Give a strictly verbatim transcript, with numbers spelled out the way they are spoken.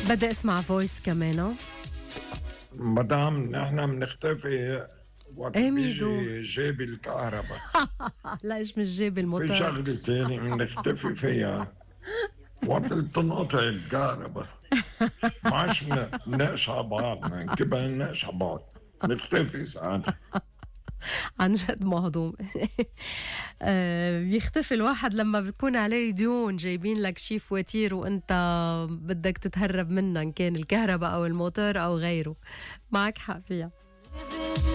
بدي اسمع فويس كمان. مدام نحن بنختفي وقت ايه ميدو. بيجي جيب الكهرباء. لا ايش مش جيب في الموتور. شغلة تاني بنختفي فيها وقت بتنقطع الكهرباء. ما عادش نقشع بعض، نكبها نقشع بعض، نختفي ساعات. عن جد مهضوم. آه، بيختفي الواحد لما بيكون عليه ديون، جايبين لك شي فواتير وانت بدك تتهرب منها، ان كان الكهرباء او الموتور او غيره. معك حق فيها.